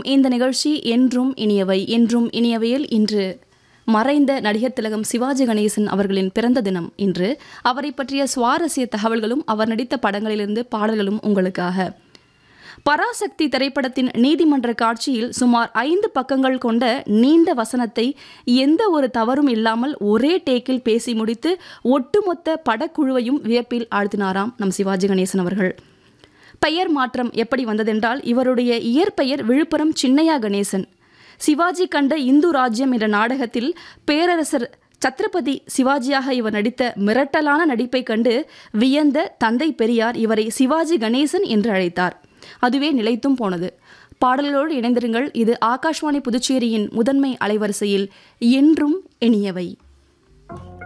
இந்த நிகழ்ச்சி என்றும் இனியவை. என்றும் இனியவையில் இன்று மறைந்த நடிகர் திலகம் சிவாஜி கணேசன் அவர்களின் பிறந்த தினம் இன்று. அவரை பற்றிய சுவாரஸ்ய தகவல்களும் அவர் நடித்த படங்களிலிருந்து பாடல்களும் உங்களுக்காக. பராசக்தி திரைப்படத்தின் நீதிமன்ற காட்சியில் சுமார் 5 பக்கங்கள் கொண்ட நீண்ட வசனத்தை எந்த ஒரு தவறும் இல்லாமல் ஒரே டேக்கில் பேசி முடித்து ஒட்டுமொத்த படக்குழுவையும் வியப்பில் ஆழ்த்தினாராம் நம் சிவாஜி கணேசன் அவர்கள். பெயர் மாற்றம் எப்படி வந்ததென்றால், இவருடைய இயற்பெயர் விழுப்புரம் சின்னையா கணேசன். சிவாஜி கண்ட இந்து ராஜ்யம் என்ற நாடகத்தில் பேரரசர் சத்ரபதி சிவாஜியாக இவர் நடித்த மிரட்டலான நடிப்பை கண்டு வியந்த தந்தை பெரியார் இவரை சிவாஜி கணேசன் என்று அழைத்தார். அதுவே நிலைத்தும் போனது. பாடல்களோடு இணைந்திருங்கள். இது ஆகாஷ்வாணி புதுச்சேரியின் முதன்மை அலைவரிசையில் என்றும் இனியவை.